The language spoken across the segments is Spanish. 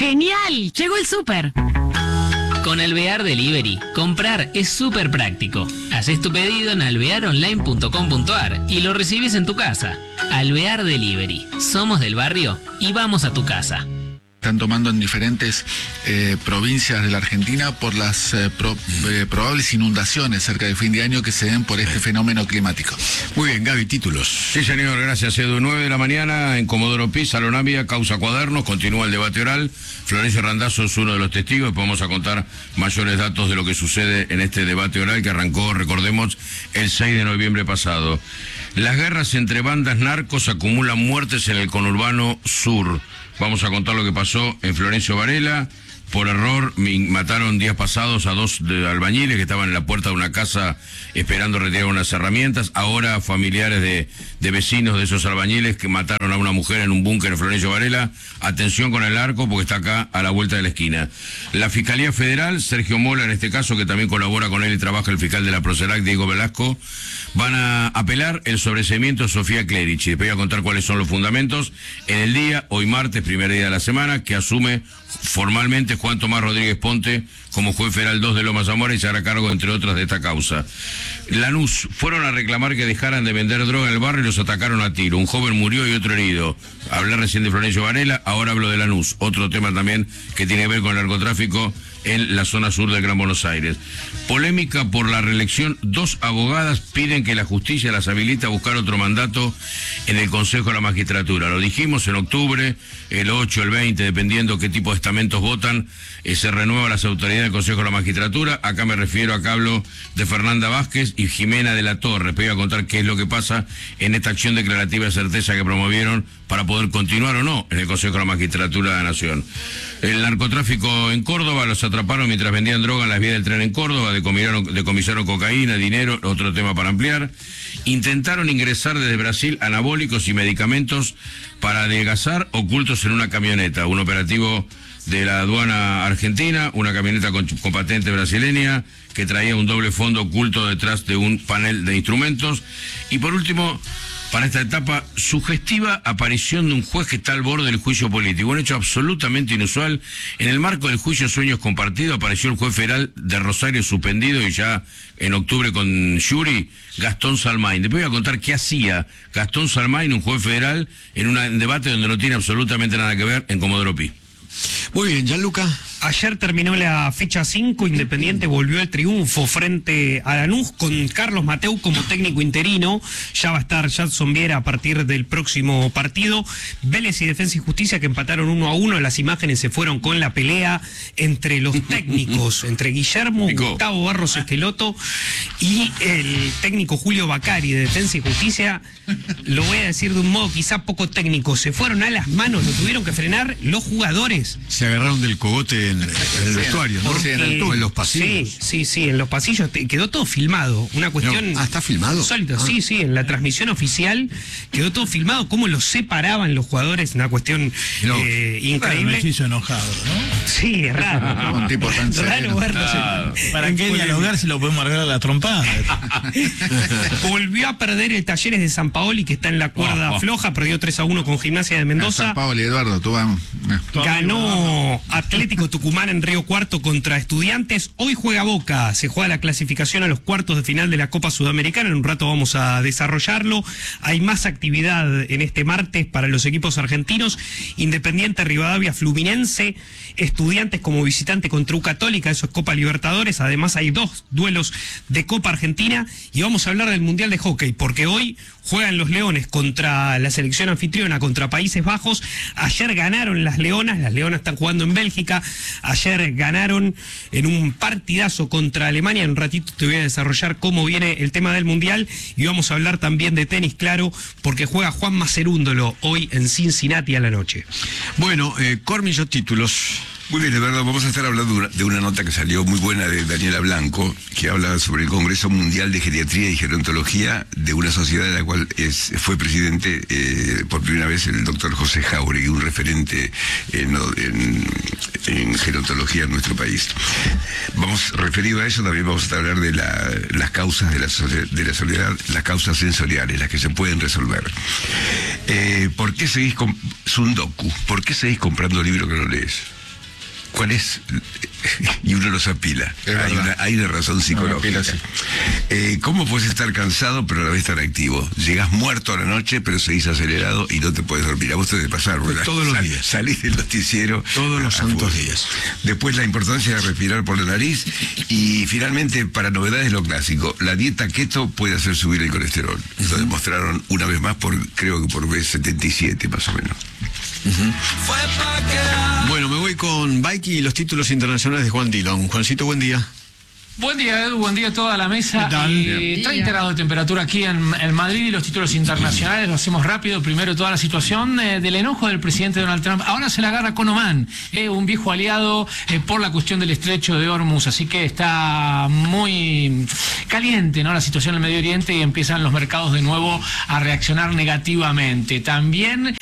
¡Genial! ¡Llegó el súper! Con Alvear Delivery, comprar es súper práctico. Haces tu pedido en alvearonline.com.ar y lo recibes en tu casa. Alvear Delivery. Somos del barrio y vamos a tu casa. Están tomando en diferentes provincias de la Argentina por las probables inundaciones cerca de fin de año que se den por este fenómeno climático. Muy bien, Gaby, títulos. Sí, señor, gracias, Edu. 9 de la mañana en Comodoro Pi, Salón Avia, causa Cuadernos, continúa el debate oral. Florencio Randazzo es uno de los testigos y podemos a contar mayores datos de lo que sucede en este debate oral que arrancó, recordemos, el 6 de noviembre pasado. Las guerras entre bandas narcos acumulan muertes en el conurbano sur. Vamos a contar lo que pasó en Florencio Varela. Por error mataron días pasados a 2 albañiles que estaban en la puerta de una casa esperando retirar unas herramientas. Ahora familiares de vecinos de esos albañiles que mataron a una mujer en un búnker en Florencio Varela. Atención con el arco porque está acá a la vuelta de la esquina. La Fiscalía Federal, Sergio Mola en este caso, que también colabora con él y trabaja el fiscal de la Procerac, Diego Velasco, van a apelar el sobreseimiento de Sofía Clerici. Después voy a contar cuáles son los fundamentos. En el día, hoy martes, primer día de la semana, que asume formalmente Juan Tomás Rodríguez Ponte como juez federal 2 de Loma Zamora y se hará cargo, entre otras, de esta causa. Lanús, fueron a reclamar que dejaran de vender droga en el barrio y los atacaron a tiro. Un joven murió y otro herido. Hablé recién de Florencio Varela, ahora hablo de Lanús. Otro tema también que tiene que ver con el narcotráfico en la zona sur del Gran Buenos Aires. Polémica por la reelección. 2 abogadas piden que la justicia las habilite a buscar otro mandato en el Consejo de la Magistratura. Lo dijimos en octubre, el 8, el 20, dependiendo qué tipo de estamentos votan, se renueva las autoridades del Consejo de la Magistratura. Acá me refiero, acá hablo de Fernanda Vázquez y Jimena de la Torre. Voy a contar qué es lo que pasa en esta acción declarativa de certeza que promovieron para poder continuar o no en el Consejo de la Magistratura de la Nación. El narcotráfico en Córdoba, los atraparon mientras vendían droga en las vías del tren en Córdoba, decomisaron cocaína, dinero, otro tema para ampliar. Intentaron ingresar desde Brasil anabólicos y medicamentos para adelgazar ocultos en una camioneta. Un operativo de la aduana argentina, una camioneta con patente brasileña que traía un doble fondo oculto detrás de un panel de instrumentos. Y por último, para esta etapa, sugestiva aparición de un juez que está al borde del juicio político. Un hecho absolutamente inusual. En el marco del juicio Sueños Compartidos apareció el juez federal de Rosario suspendido y ya en octubre con Yuri, Gastón Salmaín. Después voy a contar qué hacía Gastón Salmaín, un juez federal, en un debate donde no tiene absolutamente nada que ver en Comodoro Pi. Muy bien, Gianluca. Ayer terminó la fecha 5, Independiente volvió al triunfo frente a Lanús con Carlos Mateu como técnico interino. Ya va a estar Jadson Viera a partir del próximo partido. Vélez y Defensa y Justicia que empataron 1-1. Las imágenes se fueron con la pelea entre los técnicos, entre Guillermo Gustavo Barros Esqueloto y el técnico Julio Bacari de Defensa y Justicia. Lo voy a decir de un modo quizá poco técnico. Se fueron a las manos, lo tuvieron que frenar los jugadores. Se agarraron del cogote en el vestuario, ¿no? Porque, en los pasillos. Sí, en los pasillos quedó todo filmado. Una cuestión. ¿está filmado? Sólida. Sí, en la transmisión oficial quedó todo filmado, cómo los separaban los jugadores, una cuestión increíble. Se hizo enojado, ¿no? Sí, es raro. ¿No? Un tipo tan raro verlo. ¿Para qué dialogar si lo podemos arreglar la trompada? Volvió a perder el Talleres de San Paoli, que está en la cuerda floja, perdió 3-1 con Gimnasia de Mendoza. San Paoli, Eduardo, tú vamos. Ganó Atlético Tucumán en Río Cuarto contra Estudiantes. Hoy juega Boca, se juega la clasificación a los cuartos de final de la Copa Sudamericana. En un rato vamos a desarrollarlo. Hay más actividad en este martes para los equipos argentinos. Independiente, Rivadavia, Fluminense, Estudiantes como visitante contra U Católica, eso es Copa Libertadores. Además hay 2 duelos de Copa Argentina y vamos a hablar del Mundial de Hockey, porque hoy juegan los Leones contra la selección anfitriona, contra Países Bajos. Ayer ganaron las Leonas están jugando en Bélgica. Ayer ganaron en un partidazo contra Alemania. En un ratito te voy a desarrollar cómo viene el tema del Mundial y vamos a hablar también de tenis, claro, porque juega Juan Macerúndolo hoy en Cincinnati a la noche. Bueno, Cormillo, títulos. Muy bien, Eduardo, vamos a estar hablando de una nota que salió muy buena de Daniela Blanco, que habla sobre el Congreso Mundial de Geriatría y Gerontología de una sociedad de la cual fue presidente por primera vez el doctor José Jauregui, un referente en gerontología en nuestro país. Referido a eso, también vamos a hablar de las causas de la soledad, las causas sensoriales, las que se pueden resolver. ¿Por qué seguís Sundoku? ¿Por qué seguís comprando libros que no lees? ¿Cuál es? Y uno los apila. Es verdad. Hay una razón psicológica. Apila, sí. ¿Cómo puedes estar cansado pero a la vez estar activo? Llegás muerto a la noche pero seguís acelerado y no te puedes dormir. A vos te debe pasar, ¿verdad? Todos los días. Salís del noticiero. Todos los a santos full. días. Después la importancia de respirar por la nariz. Y finalmente, para novedades, lo clásico. La dieta keto puede hacer subir el colesterol. Lo demostraron una vez más, creo que por vez 77 más o menos. Bueno, me voy con Bike y los títulos internacionales de Juan Dillon. Juancito, buen día. Buen día, Edu, buen día a toda la mesa. ¿Qué tal? 30 grados de temperatura aquí en Madrid y los títulos internacionales. Lo hacemos rápido. Primero, toda la situación del enojo del presidente Donald Trump. Ahora se la agarra con Omán, un viejo aliado por la cuestión del estrecho de Hormuz. Así que está muy caliente, ¿no?, la situación en el Medio Oriente, y empiezan los mercados de nuevo a reaccionar negativamente. También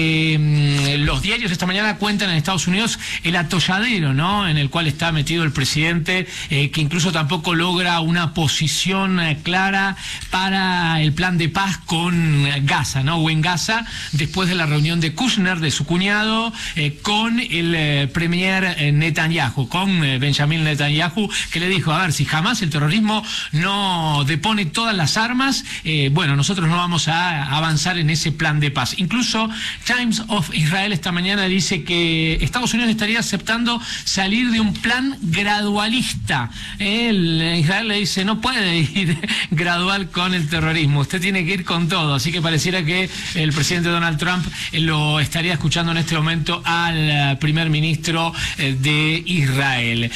los diarios esta mañana cuentan en Estados Unidos el atolladero, ¿no?, en el cual está metido el presidente, que incluso tampoco logra una posición clara para el plan de paz con Gaza, ¿no?, o en Gaza, después de la reunión de Kushner, de su cuñado, con el premier Netanyahu, con Benjamin Netanyahu, que le dijo, a ver, si jamás el terrorismo no depone todas las armas, bueno, nosotros no vamos a avanzar en ese plan de paz. Incluso Times of Israel esta mañana dice que Estados Unidos estaría aceptando salir de un plan gradualista. Israel le dice, no puede ir gradual con el terrorismo, usted tiene que ir con todo. Así que pareciera que el presidente Donald Trump lo estaría escuchando en este momento al primer ministro de Israel.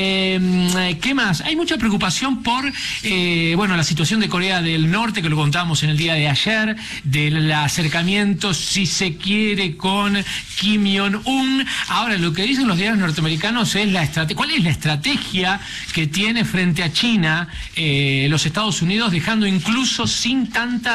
¿Qué más? Hay mucha preocupación por la situación de Corea del Norte, que lo contábamos en el día de ayer, del acercamiento, si se quiere, con Kim Jong-un. Ahora, lo que dicen los diarios norteamericanos es ¿cuál es la estrategia que tiene frente a China los Estados Unidos, dejando incluso sin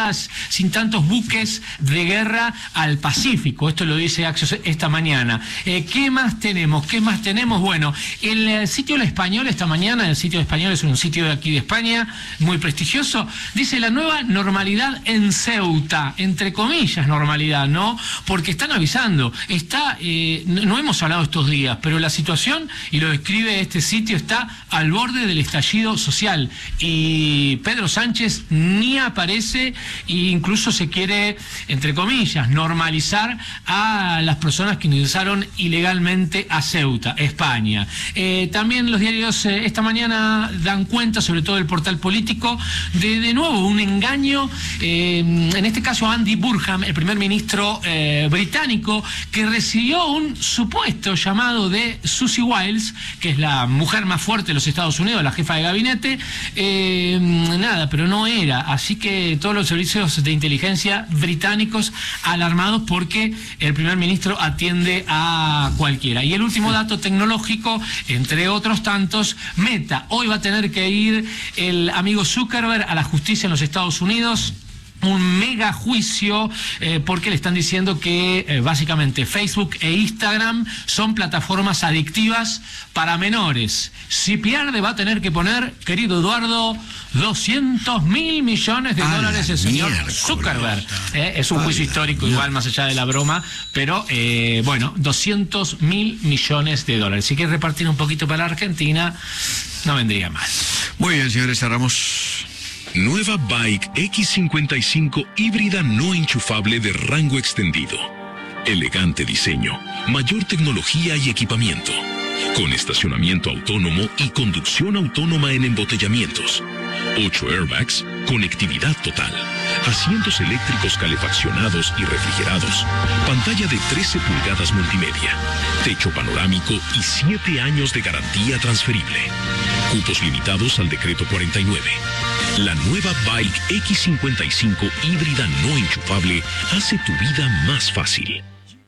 tantos buques de guerra al Pacífico? Esto lo dice Axios esta mañana. ¿Qué más tenemos? Bueno, el sitio El Español esta mañana, el sitio Español es un sitio de aquí de España, muy prestigioso, dice la nueva normalidad en Ceuta, entre comillas normalidad, ¿no? Porque están avisando, no hemos hablado estos días, pero la situación, y lo describe este sitio, está al borde del estallido social, y Pedro Sánchez ni aparece, e incluso se quiere, entre comillas, normalizar a las personas que ingresaron ilegalmente a Ceuta, España. También los diarios esta mañana dan cuenta, sobre todo el portal político, de nuevo un engaño, en este caso a Andy Burnham, el primer ministro británico, que recibió un supuesto llamado de Susie Wiles, que es la mujer más fuerte de los Estados Unidos, la jefa de gabinete, pero no era. Así que todos los servicios de inteligencia británicos alarmados porque el primer ministro atiende a cualquiera. Y el último dato tecnológico, entre otros tantos, Meta. Hoy va a tener que ir el amigo Zuckerberg a la justicia en los Estados Unidos. Un mega juicio porque le están diciendo que básicamente Facebook e Instagram son plataformas adictivas para menores. Si pierde va a tener que poner, querido Eduardo, 200.000 millones de dólares el señor Zuckerberg. Es un juicio histórico, igual, más allá de la broma, pero 200.000 millones de dólares. Si quieres repartir un poquito para la Argentina, no vendría mal. Muy bien, señores, cerramos. Nueva Bike X55 híbrida no enchufable de rango extendido. Elegante diseño, mayor tecnología y equipamiento. Con estacionamiento autónomo y conducción autónoma en embotellamientos. 8 airbags, conectividad total. Asientos eléctricos calefaccionados y refrigerados. Pantalla de 13 pulgadas multimedia. Techo panorámico y 7 años de garantía transferible. Cupos limitados al decreto 49. La nueva Bike X55 híbrida no enchufable hace tu vida más fácil.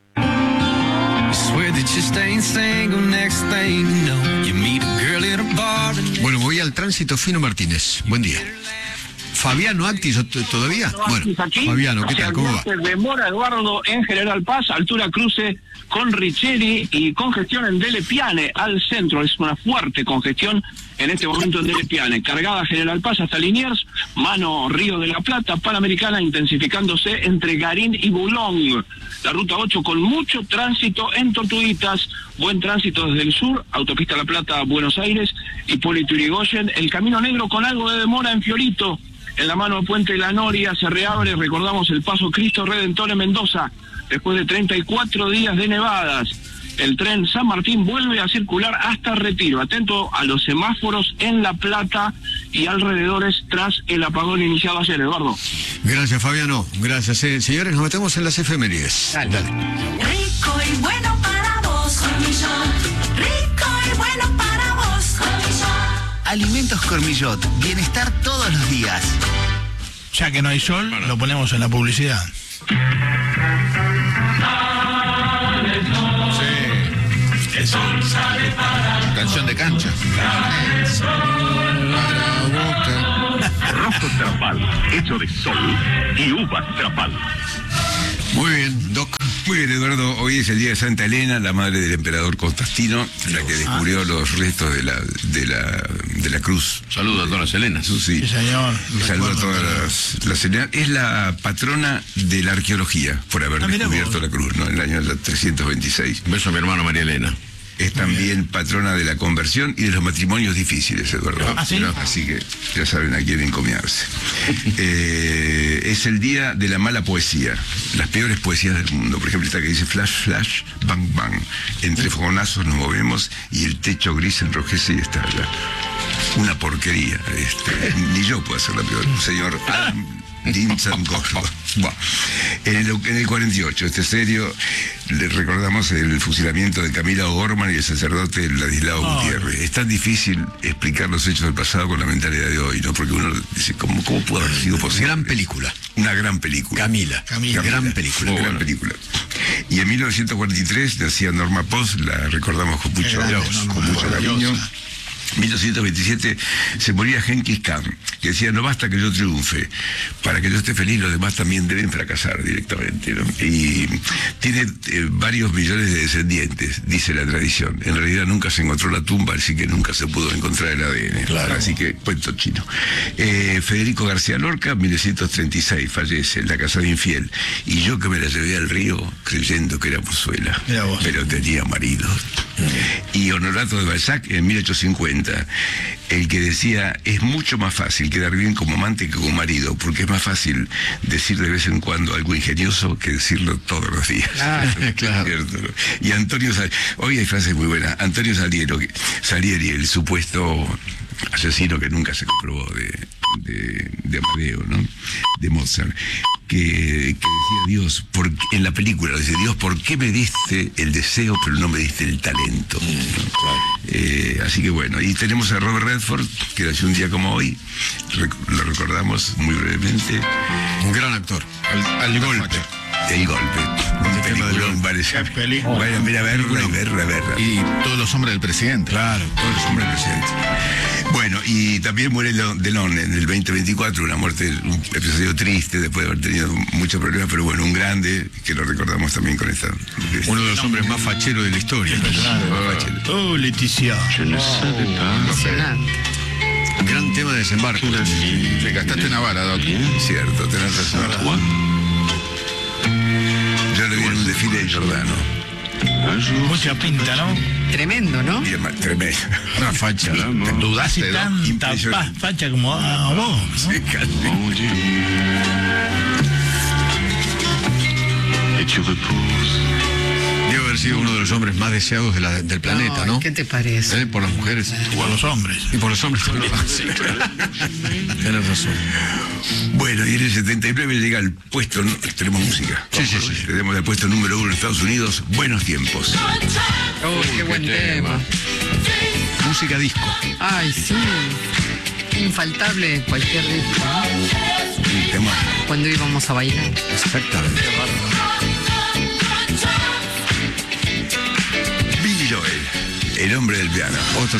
Bueno, voy al Tránsito Fino Martínez. Buen día. Fabiano Actis, ¿todavía? Bueno, aquí, Fabiano, ¿qué tal? ¿Cómo va? Demora, Eduardo, en General Paz, altura cruce con Richeri y congestión en Dele Piane al centro. Es una fuerte congestión en este momento en Dele Piane. Cargada General Paz hasta Liniers, mano Río de la Plata, Panamericana intensificándose entre Garín y Boulogne. La ruta 8 con mucho tránsito en Tortuguitas, buen tránsito desde el sur, autopista La Plata, Buenos Aires, Hipólito Yrigoyen. El Camino Negro con algo de demora en Fiorito. En la mano de Puente La Noria se reabre, recordamos, el paso Cristo Redentor en Mendoza, después de 34 días de nevadas. El tren San Martín vuelve a circular hasta Retiro. Atento a los semáforos en La Plata y alrededores tras el apagón iniciado ayer, Eduardo. Gracias, Fabiano. Gracias. Señores, nos metemos en las efemérides. Dale. Rico y bueno para vos, Cormillot. Rico y bueno para vos, Cormillot. Alimentos Cormillot, bienestar todos los días. Ya que no hay sol, lo ponemos en la publicidad. Eso. Canción de cancha. Rojo Trapal, hecho de sol y uvas Trapal. Muy bien, Doc. Muy bien, Eduardo. Hoy es el día de Santa Elena, la madre del emperador Constantino, la que descubrió los restos de la cruz. Saludos a todas las Helenas. Sí, señor. Saludos a todas las Helenas. Es la patrona de la arqueología por haber descubierto la cruz, ¿no? En el año 326. Beso a mi hermano María Elena. Es también patrona de la conversión y de los matrimonios difíciles, Eduardo. ¿Ah, sí? Así que ya saben a quién encomiarse. Es el día de la mala poesía. Las peores poesías del mundo. Por ejemplo, esta que dice flash, flash, bang, bang. Entre fogonazos nos movemos y el techo gris enrojece y estalla. Una porquería. Ni yo puedo hacer la peor. Señor Vincent Córdoba. Bueno, en el 48, serio, le recordamos el fusilamiento de Camila O'Gorman y el sacerdote Ladislao Gutiérrez. Es tan difícil explicar los hechos del pasado con la mentalidad de hoy, ¿no? Porque uno dice, ¿cómo pudo haber sido posible? Gran película. Una gran película. Camila. Gran película. Gran película. Y en 1943 nacía Norma Post, la recordamos con mucho cariño. 1927 se moría Genghis Khan, que decía, no basta que yo triunfe, para que yo esté feliz los demás también deben fracasar directamente, ¿no? Y tiene varios millones de descendientes, dice la tradición. En realidad nunca se encontró la tumba, así que nunca se pudo encontrar el ADN. Claro. Así que cuento chino. Federico García Lorca, 1936, fallece en la casa de infiel. Y yo que me la llevé al río creyendo que era mozuela, pero tenía marido. Y Honorato de Balzac, en 1850, el que decía, es mucho más fácil quedar bien como amante que como marido, porque es más fácil decir de vez en cuando algo ingenioso que decirlo todos los días. Claro. Y Antonio hoy hay frases muy buenas. Antonio Salieri, el supuesto asesino que nunca se comprobó de Amadeo, ¿no? De Mozart, que decía, Dios, en la película dice, Dios, ¿por qué me diste el deseo pero no me diste el talento? Así que bueno, y tenemos a Robert Redford, que nació un día como hoy, lo recordamos muy brevemente. Un gran actor. Al golpe. El golpe. Un peliculón, parece. Bueno, mira, verla. Y todos los hombres del presidente. Claro, todos los hombres del presidente. Bueno, y también muere Delon en el 2024, una muerte, un episodio triste después de haber tenido muchos problemas, pero bueno, un grande, que lo recordamos también con esta. Uno de los hombres más facheros de la historia. Oh, Leticia. Un gran tema de desembarco. Te gastaste una bala, Doc. Cierto, tenés razón. Yo lo vi en un desfile de Giordano. Mucha pinta, ¿no? Tremendo, ¿no? Tremendo. Una facha. ¿Dudaste, Doc? Tanta facha como a vos, ¿no? Sí, casi. Debe haber sido uno de los hombres más deseados del planeta, ¿no? ¿Qué te parece? Por las mujeres. Por los hombres. Y por los hombres también. Sí, claro. Tienes razón. Bueno, y en el 79 llega el puesto, tenemos música. Sí. Tenemos el puesto número 1 en Estados Unidos, Buenos Tiempos. Qué buen tema. Música disco. Ay, sí. Infaltable cualquier disco, ¿no? Cuando íbamos a bailar. Exactamente. Billy Joel, el hombre del piano. Otro